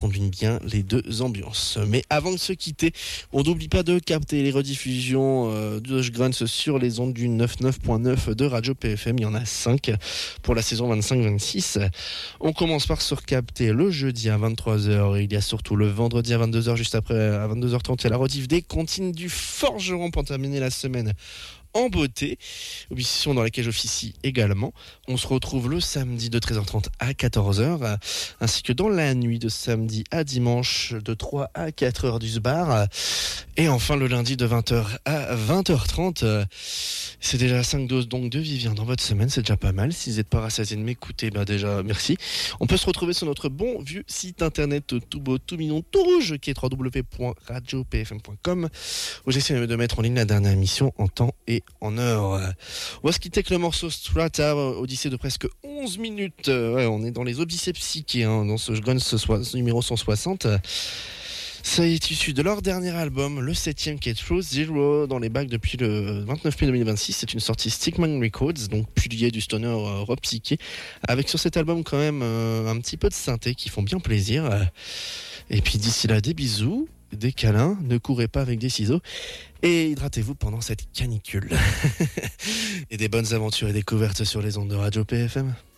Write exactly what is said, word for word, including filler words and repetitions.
combine bien les deux ambiances. Mais avant de se quitter, on n'oublie pas de capter les rediffusions euh, de Grunts sur les ondes du quatre-vingt-neuf point neuf de Radio P F M. Il y en a cinq pour la saison vingt-cinq vingt-six. On commence par se recapter le jeudi à vingt-trois heures. Il y a surtout le vendredi à vingt-deux heures, juste après à vingt-deux heures trente, il y a la rediff des comptines du Forgeron pour terminer la semaine en beauté, émission dans laquelle j'officie également. On se retrouve le samedi de treize heures trente à quatorze heures, ainsi que dans la nuit de samedi à dimanche de trois à quatre heures du bar. Et enfin le lundi de vingt heures à vingt heures trente. C'est déjà cinq doses donc de Vivien dans votre semaine, c'est déjà pas mal. Si vous n'êtes pas rassasié de m'écouter, ben déjà merci. On peut se retrouver sur notre bon vieux site internet tout beau, tout mignon, tout rouge, qui est w w w point radio p f m point com, où j'essaie de mettre en ligne la dernière émission en temps et en heure. On va se quitter avec le morceau Strata, odyssée de presque onze minutes. Ouais, on est dans les odyssées psychées, hein, dans ce Guns ce, ce numéro cent soixante. Ça est issu de leur dernier album, le septième, qui est Truth Zero, dans les bacs depuis le vingt-neuf mai deux mille vingt-six. C'est une sortie Stickman Records, donc pilier du stoner euh, rock psyché, avec sur cet album quand même euh, un petit peu de synthé qui font bien plaisir. Et puis d'ici là, des bisous, des câlins, ne courez pas avec des ciseaux, et hydratez-vous pendant cette canicule. Et des bonnes aventures et découvertes sur les ondes de Radio P F M.